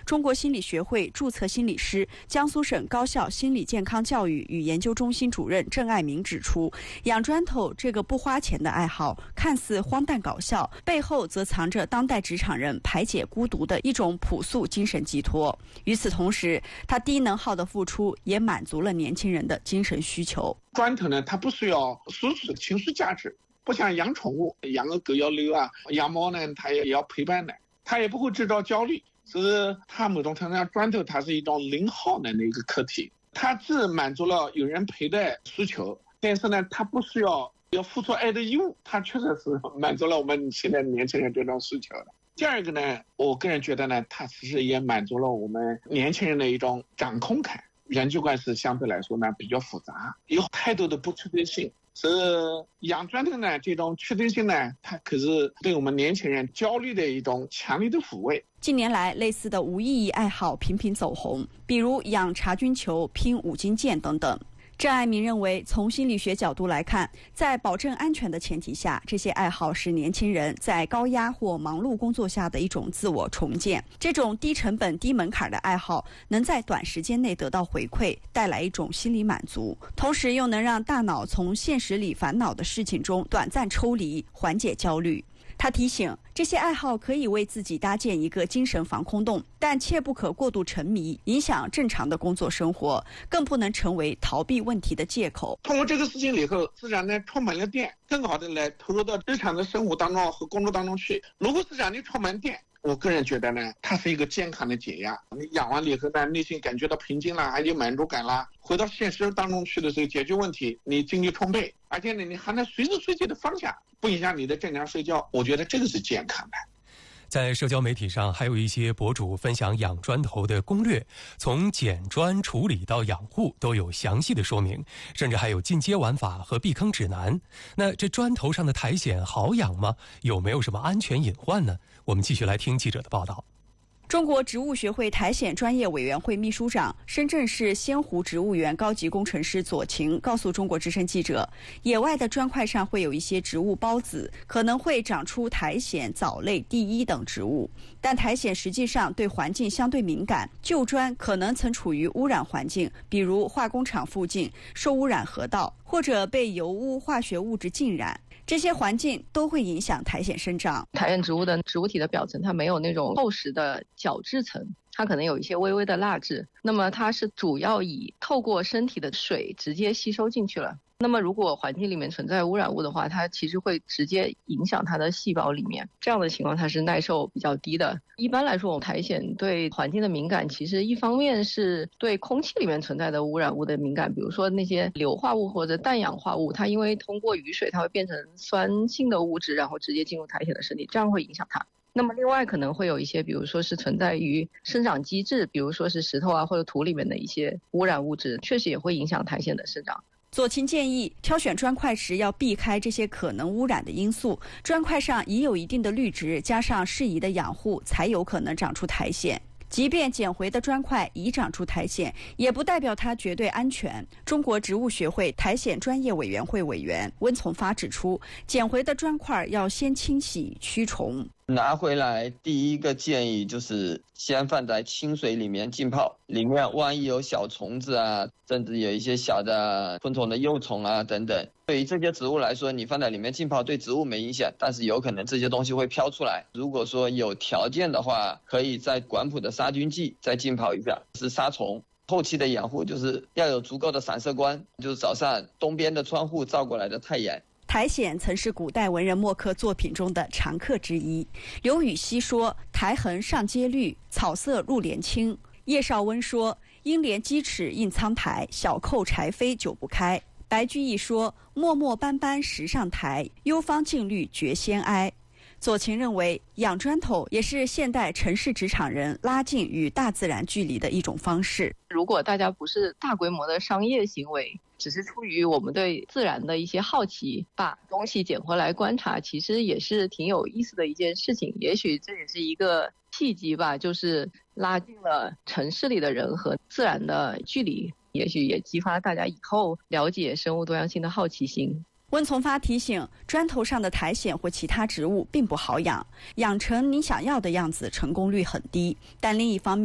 中国心理学会注册心理师、江苏省高校心理健康教育与研究中心主任郑爱民指出，养砖头这个不花钱的爱好看似荒诞搞笑，背后则藏着当代职场人排解孤独的一种朴素精神寄托。与此同时，他低能耗的付出也满足了年轻人的精神需求。 砖头呢，它不需要输出情绪价值，不像养宠物，养个狗要遛啊，养猫呢，它也要陪伴的，它也不会制造焦虑。所以它某种程度上，砖头它是一种零耗能的一个课题，它既满足了有人陪的需求，但是呢，它不需要付出爱的义务，它确实是满足了我们现在年轻人这种需求的。第二个呢，我个人觉得呢，它其实也满足了我们年轻人的一种掌控感。人际关系相对来说呢比较复杂，有太多的不确定性。所以养砖头呢，这种确定性呢，它可是对我们年轻人焦虑的一种强烈的抚慰。 近年来，类似的无意义爱好频频走红，比如养茶菌球、拼五金件等等。郑爱民认为，从心理学角度来看，在保证安全的前提下，这些爱好是年轻人在高压或忙碌工作下的一种自我重建。这种低成本、低门槛的爱好，能在短时间内得到回馈，带来一种心理满足，同时又能让大脑从现实里烦恼的事情中短暂抽离，缓解焦虑。他提醒，这些爱好可以为自己搭建一个精神防空洞，但切不可过度沉迷，影响正常的工作生活，更不能成为逃避问题的借口。 通过这个事情以后，自然呢充满了电，更好的来投入到日常的生活当中和工作当中去。如果是让你充满电，我个人觉得呢，它是一个健康的解压。你养完了以后呢，内心感觉到平静啦，还有满足感啦，回到现实当中去的时候解决问题，你精力充沛，而且呢，你还能随时随地的放下，不影响你的正常睡觉。我觉得这个是健康的。 在社交媒体上，还有一些博主分享养砖头的攻略，从捡砖、处理到养护都有详细的说明，甚至还有进阶玩法和避坑指南。那这砖头上的苔藓好养吗？有没有什么安全隐患呢？我们继续来听记者的报道。 中国植物学会苔藓专业委员会秘书长、深圳市仙湖植物园高级工程师左晴告诉中国之声记者，野外的砖块上会有一些植物孢子，可能会长出苔藓、藻类、地衣等植物，但苔藓实际上对环境相对敏感，旧砖可能曾处于污染环境，比如化工厂附近、受污染河道，或者被油污、化学物质浸染。这些环境都会影响苔藓生长。 苔藓植物的植物体的表层，它没有那种厚实的角质层，它可能有一些微微的蜡质，那么它是主要以透过身体的水直接吸收进去了。那么如果环境里面存在污染物的话，它其实会直接影响它的细胞里面，这样的情况它是耐受比较低的。一般来说，我们苔藓对环境的敏感，其实一方面是对空气里面存在的污染物的敏感，比如说那些硫化物或者氮氧化物，它因为通过雨水它会变成酸性的物质，然后直接进入苔藓的身体，这样会影响它。那么另外可能会有一些，比如说是存在于生长机制，比如说是石头啊或者土里面的一些污染物质，确实也会影响苔藓的生长。 左晴建议，挑选砖块时要避开这些可能污染的因素，砖块上已有一定的绿植，加上适宜的养护，才有可能长出苔藓。即便捡回的砖块已长出苔藓，也不代表它绝对安全。中国植物学会苔藓专业委员会委员温从发指出，捡回的砖块要先清洗驱虫。 拿回来第一个建议就是先放在清水里面浸泡，里面万一有小虫子啊，甚至有一些小的昆虫的幼虫啊等等，对于这些植物来说，你放在里面浸泡对植物没影响，但是有可能这些东西会飘出来。如果说有条件的话，可以在管谱的杀菌剂再浸泡一下，是杀虫。后期的养护就是要有足够的散射光，就是早上东边的窗户照过来的太阳。 苔藓曾是古代文人墨客作品中的常客之一。刘禹锡说：“苔痕上阶绿，草色入帘青。”叶绍温说：“应怜鸡齿映苍苔，小扣柴扉久不开。”白居易说：“漠漠斑斑石上苔，幽芳净绿觉先哀。”左晴认为，养砖头也是现代城市职场人拉近与大自然距离的一种方式。 如果大家不是大规模的商业行为，只是出于我们对自然的一些好奇，把东西捡回来观察，其实也是挺有意思的一件事情。也许这也是一个契机吧，就是拉近了城市里的人和自然的距离，也许也激发大家以后了解生物多样性的好奇心。 温从发提醒，砖头上的苔藓或其他植物并不好养，养成你想要的样子成功率很低，但另一方面